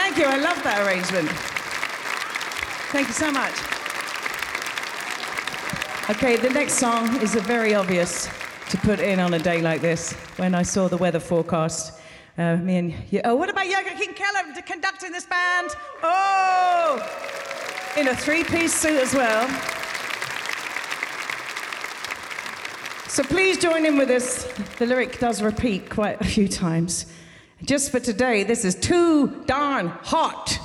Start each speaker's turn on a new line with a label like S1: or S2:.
S1: Thank you. I love that arrangement. Thank you so much. Okay, the next song is very obvious to put in on a day like this. When I saw the weather forecast, me and you, oh, what about Joachim Keller conducting this band? Oh, in a three-piece suit as well. So please join in with us. The lyric does repeat quite a few times. Just for today, this is Too Darn Hot.